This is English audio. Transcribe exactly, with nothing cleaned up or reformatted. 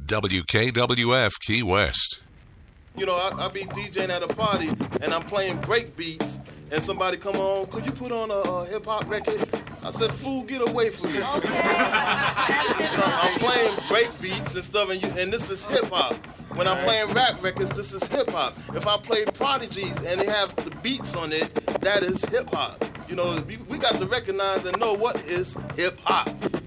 W K W F Key West. You know, I, I be DJing at a party and I'm playing break beats and somebody come on, could you put on a, a hip hop record? I said, fool, get away from me. Okay. You know, I'm playing break beats and stuff and, you, and this is hip hop. When I'm playing rap records, this is hip hop. If I play Prodigies and they have the beats on it, that is hip hop. You know, we, we got to recognize and know what is hip hop.